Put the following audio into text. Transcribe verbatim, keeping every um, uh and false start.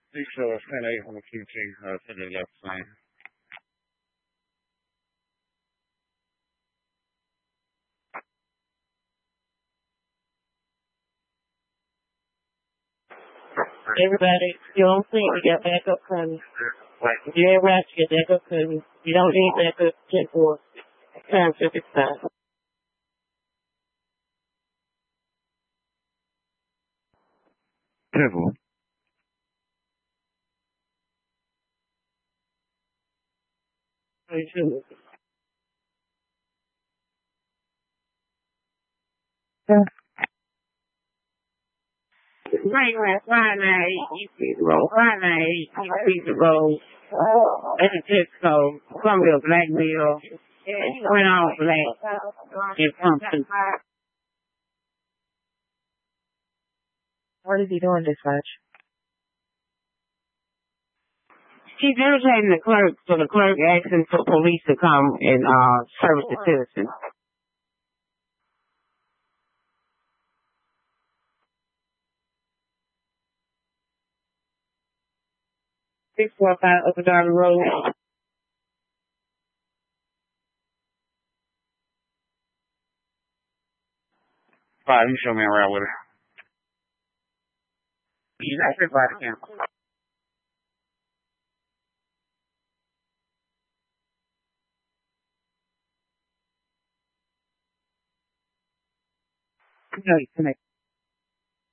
Please show us ten eight on the Q T uh, to the left lane. Everybody, you don't think you got backup coming. If you're in rush, you get backup coming. You don't need backup, check for time fifty-five. Careful. Yeah. Right, right, Friday, you see the road. Friday, you see the road. That's a Cisco, Columbia Blackville. Went off black in Pumpkin. What is he doing this much? She's irritating the clerk, so the clerk asking for police to come and uh service the citizens. Six four five Upper Darby Road. Five, you show me around with her. She's actually by the camera. No, you connect.